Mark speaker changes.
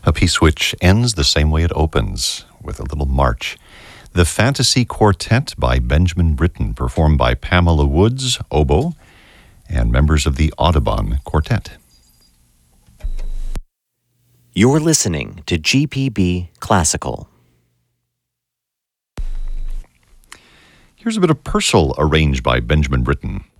Speaker 1: A piece which ends the same way it opens, with a little march. The Fantasy Quartet by Benjamin Britten, performed by Pamela Woods, oboe, and members of the Audubon Quartet.
Speaker 2: You're listening to GPB Classical.
Speaker 1: Here's a bit of Purcell arranged by Benjamin Britten.